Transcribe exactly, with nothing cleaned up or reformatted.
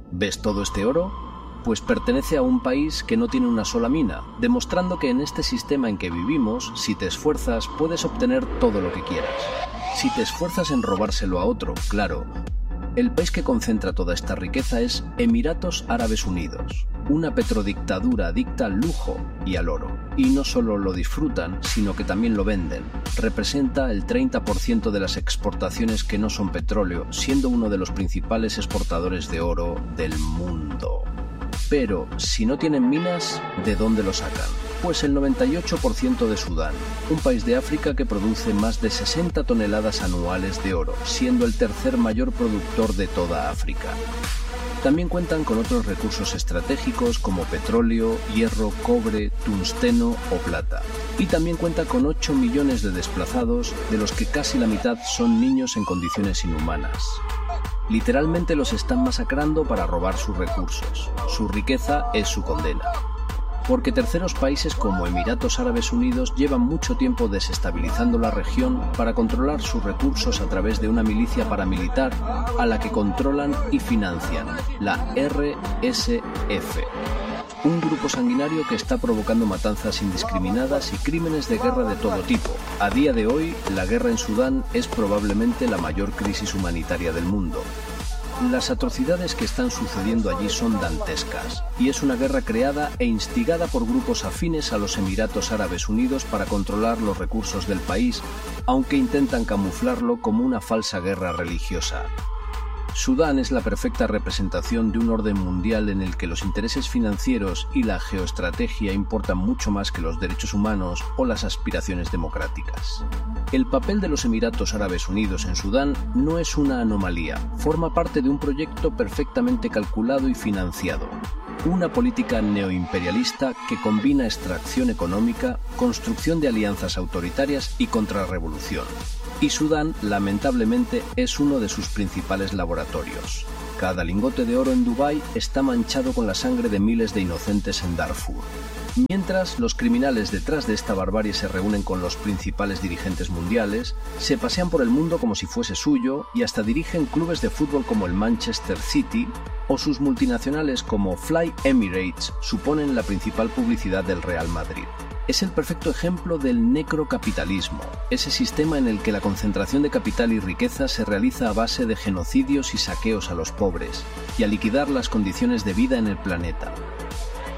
¿Ves todo este oro? Pues pertenece a un país que no tiene una sola mina, demostrando que en este sistema en que vivimos, si te esfuerzas, puedes obtener todo lo que quieras. Si te esfuerzas en robárselo a otro, claro. El país que concentra toda esta riqueza es Emiratos Árabes Unidos, una petrodictadura adicta al lujo y al oro. Y no solo lo disfrutan, sino que también lo venden. Representa el treinta por ciento de las exportaciones que no son petróleo, siendo uno de los principales exportadores de oro del mundo. Pero, si no tienen minas, ¿de dónde lo sacan? Pues el noventa y ocho por ciento de Sudán, un país de África que produce más de sesenta toneladas anuales de oro, siendo el tercer mayor productor de toda África. También cuentan con otros recursos estratégicos como petróleo, hierro, cobre, tungsteno o plata. Y también cuenta con ocho millones de desplazados, de los que casi la mitad son niños en condiciones inhumanas. Literalmente los están masacrando para robar sus recursos. Su riqueza es su condena. Porque terceros países como Emiratos Árabes Unidos llevan mucho tiempo desestabilizando la región para controlar sus recursos a través de una milicia paramilitar a la que controlan y financian, la R S F. Un grupo sanguinario que está provocando matanzas indiscriminadas y crímenes de guerra de todo tipo. A día de hoy, la guerra en Sudán es probablemente la mayor crisis humanitaria del mundo. Las atrocidades que están sucediendo allí son dantescas, y es una guerra creada e instigada por grupos afines a los Emiratos Árabes Unidos para controlar los recursos del país, aunque intentan camuflarlo como una falsa guerra religiosa. Sudán es la perfecta representación de un orden mundial en el que los intereses financieros y la geoestrategia importan mucho más que los derechos humanos o las aspiraciones democráticas. El papel de los Emiratos Árabes Unidos en Sudán no es una anomalía, forma parte de un proyecto perfectamente calculado y financiado. Una política neoimperialista que combina extracción económica, construcción de alianzas autoritarias y contrarrevolución. Y Sudán, lamentablemente, es uno de sus principales laboratorios. Cada lingote de oro en Dubái está manchado con la sangre de miles de inocentes en Darfur. Mientras los criminales detrás de esta barbarie se reúnen con los principales dirigentes mundiales, se pasean por el mundo como si fuese suyo y hasta dirigen clubes de fútbol como el Manchester City, o sus multinacionales como Fly Emirates suponen la principal publicidad del Real Madrid. Es el perfecto ejemplo del necrocapitalismo, ese sistema en el que la concentración de capital y riqueza se realiza a base de genocidios y saqueos a los pobres, y a liquidar las condiciones de vida en el planeta.